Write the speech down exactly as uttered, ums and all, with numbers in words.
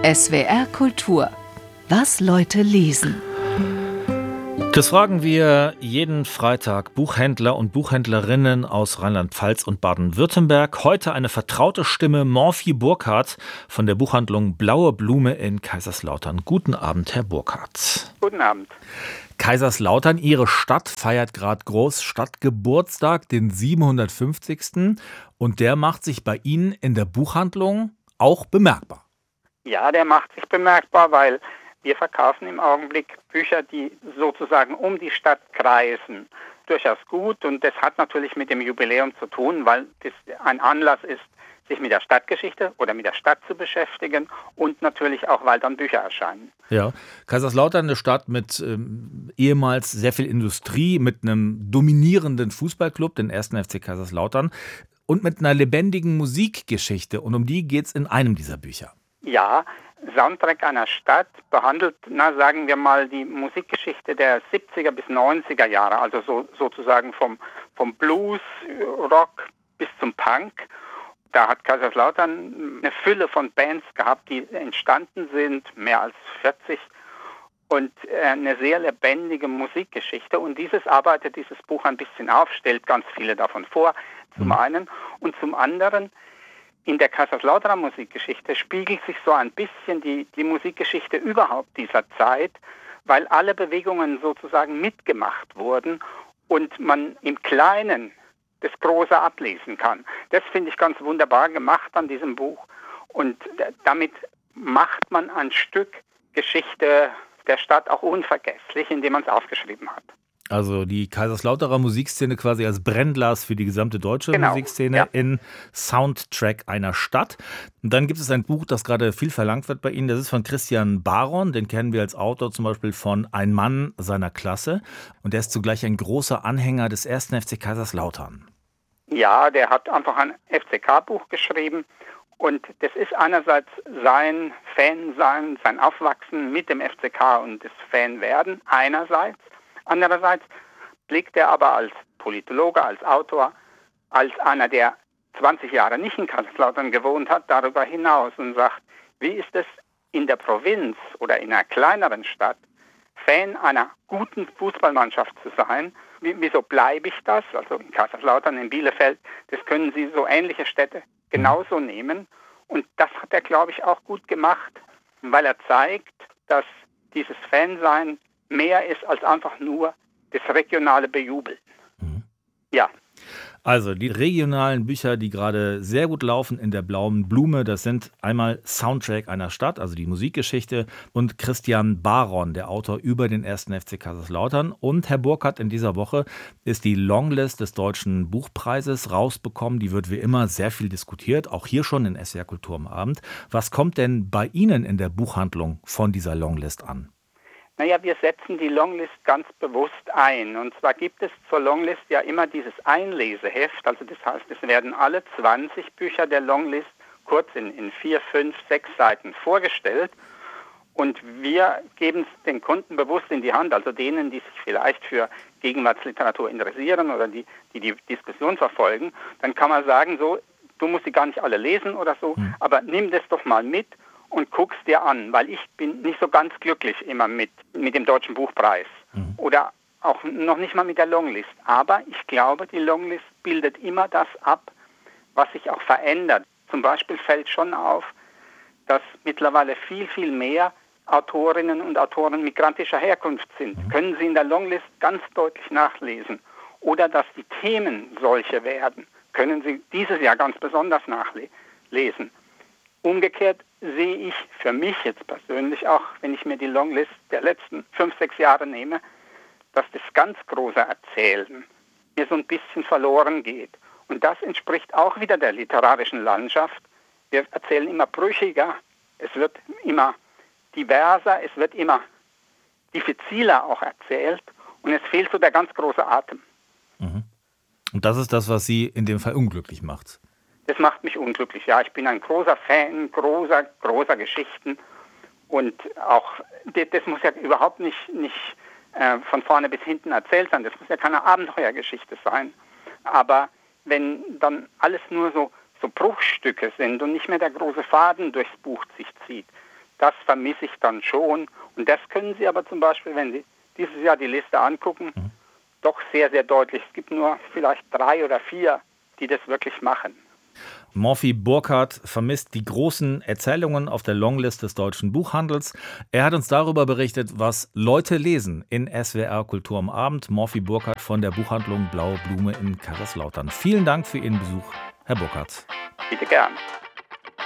S W R Kultur. Was Leute lesen. Das fragen wir jeden Freitag Buchhändler und Buchhändlerinnen aus Rheinland-Pfalz und Baden-Württemberg. Heute eine vertraute Stimme, Morphy Burkhardt von der Buchhandlung Blaue Blume in Kaiserslautern. Guten Abend, Herr Burkhardt. Guten Abend. Kaiserslautern, Ihre Stadt feiert gerade groß Stadtgeburtstag, den siebenhundertfünfzigsten. Und der macht sich bei Ihnen in der Buchhandlung auch bemerkbar. Ja, der macht sich bemerkbar, weil wir verkaufen im Augenblick Bücher, die sozusagen um die Stadt kreisen. Durchaus gut, und das hat natürlich mit dem Jubiläum zu tun, weil das ein Anlass ist, sich mit der Stadtgeschichte oder mit der Stadt zu beschäftigen, und natürlich auch, weil dann Bücher erscheinen. Ja, Kaiserslautern, eine Stadt mit ähm, ehemals sehr viel Industrie, mit einem dominierenden Fußballclub, den ersten F C Kaiserslautern, und mit einer lebendigen Musikgeschichte. Und um die geht es in einem dieser Bücher. Ja, Soundtrack einer Stadt behandelt, na sagen wir mal, die Musikgeschichte der siebziger bis neunziger Jahre, also so, sozusagen vom, vom Blues, Rock bis zum Punk. Da hat Kaiserslautern eine Fülle von Bands gehabt, die entstanden sind, mehr als vierzig, und eine sehr lebendige Musikgeschichte. Und dieses arbeitet dieses Buch ein bisschen auf, stellt ganz viele davon vor, zum einen. Und zum anderen, in der Kaiserslauterer Musikgeschichte spiegelt sich so ein bisschen die, die Musikgeschichte überhaupt dieser Zeit, weil alle Bewegungen sozusagen mitgemacht wurden und man im Kleinen das Große ablesen kann. Das finde ich ganz wunderbar gemacht an diesem Buch, und damit macht man ein Stück Geschichte der Stadt auch unvergesslich, indem man es aufgeschrieben hat. Also die Kaiserslauterer Musikszene quasi als Brennglas für die gesamte deutsche Genau, Musikszene, ja. In Soundtrack einer Stadt. Und dann gibt es ein Buch, das gerade viel verlangt wird bei Ihnen. Das ist von Christian Baron. Den kennen wir als Autor zum Beispiel von Ein Mann seiner Klasse. Und der ist zugleich ein großer Anhänger des ersten F C Kaiserslautern. Ja, der hat einfach ein F C K-Buch geschrieben. Und das ist einerseits sein Fan-Sein, sein Aufwachsen mit dem F C K und das Fan-Werden einerseits. Andererseits blickt er aber als Politologe, als Autor, als einer, der zwanzig Jahre nicht in Kaiserslautern gewohnt hat, darüber hinaus und sagt, wie ist es in der Provinz oder in einer kleineren Stadt, Fan einer guten Fußballmannschaft zu sein? Wie, wieso bleibe ich das? Also in Kaiserslautern, in Bielefeld, das können Sie so ähnliche Städte genauso nehmen. Und das hat er, glaube ich, auch gut gemacht, weil er zeigt, dass dieses Fansein mehr ist als einfach nur das regionale Bejubeln. Mhm. Ja. Also die regionalen Bücher, die gerade sehr gut laufen in der Blauen Blume, das sind einmal Soundtrack einer Stadt, also die Musikgeschichte, und Christian Baron, der Autor über den ersten F C Kaiserslautern. Und Herr Burkhardt, in dieser Woche ist die Longlist des Deutschen Buchpreises rausbekommen. Die wird wie immer sehr viel diskutiert, auch hier schon in S W R Kultur am Abend. Was kommt denn bei Ihnen in der Buchhandlung von dieser Longlist an? Naja, wir setzen die Longlist ganz bewusst ein. Und zwar gibt es zur Longlist ja immer dieses Einleseheft. Also das heißt, es werden alle zwanzig Bücher der Longlist kurz in, in vier, fünf, sechs Seiten vorgestellt. Und wir geben es den Kunden bewusst in die Hand, also denen, die sich vielleicht für Gegenwartsliteratur interessieren oder die die, die Diskussion verfolgen. Dann kann man sagen, so, du musst die gar nicht alle lesen oder so, mhm. aber nimm das doch mal mit und guck's dir an, weil ich bin nicht so ganz glücklich immer mit, mit dem Deutschen Buchpreis mhm. oder auch noch nicht mal mit der Longlist. Aber ich glaube, die Longlist bildet immer das ab, was sich auch verändert. Zum Beispiel fällt schon auf, dass mittlerweile viel, viel mehr Autorinnen und Autoren migrantischer Herkunft sind. Mhm. Können Sie in der Longlist ganz deutlich nachlesen. Oder dass die Themen solche werden, können Sie dieses Jahr ganz besonders nachlesen. Umgekehrt sehe ich für mich jetzt persönlich auch, wenn ich mir die Longlist der letzten fünf, sechs Jahre nehme, dass das ganz große Erzählen mir so ein bisschen verloren geht. Und das entspricht auch wieder der literarischen Landschaft. Wir erzählen immer brüchiger, es wird immer diverser, es wird immer diffiziler auch erzählt, und es fehlt so der ganz große Atem. Mhm. Und das ist das, was Sie in dem Fall unglücklich macht? Das macht mich unglücklich, ja. Ich bin ein großer Fan, großer, großer Geschichten. Und auch, das muss ja überhaupt nicht, nicht äh, von vorne bis hinten erzählt sein. Das muss ja keine Abenteuergeschichte sein. Aber wenn dann alles nur so, so Bruchstücke sind und nicht mehr der große Faden durchs Buch sich zieht, Das vermisse ich dann schon. Und das können Sie aber zum Beispiel, wenn Sie dieses Jahr die Liste angucken, mhm. doch sehr, sehr deutlich. Es gibt nur vielleicht drei oder vier, die das wirklich machen. Morphy Burkhardt vermisst die großen Erzählungen auf der Longlist des deutschen Buchhandels. Er hat uns darüber berichtet, was Leute lesen in S W R Kultur am Abend. Morphy Burkhardt von der Buchhandlung Blaue Blume in Kaiserslautern. Vielen Dank für Ihren Besuch, Herr Burkhardt. Bitte gern.